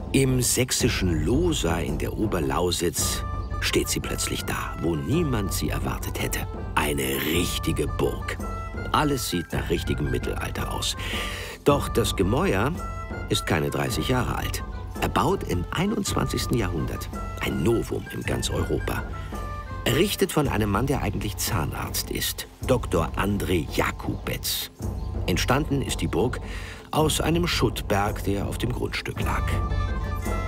Im sächsischen Lohsa in der Oberlausitz steht sie plötzlich da, wo niemand sie erwartet hätte. Eine richtige Burg. Alles sieht nach richtigem Mittelalter aus. Doch das Gemäuer ist keine 30 Jahre alt. Erbaut im 21. Jahrhundert. Ein Novum in ganz Europa. Errichtet von einem Mann, der eigentlich Zahnarzt ist. Dr. André Jakubetz. Entstanden ist die Burg aus einem Schuttberg, der auf dem Grundstück lag.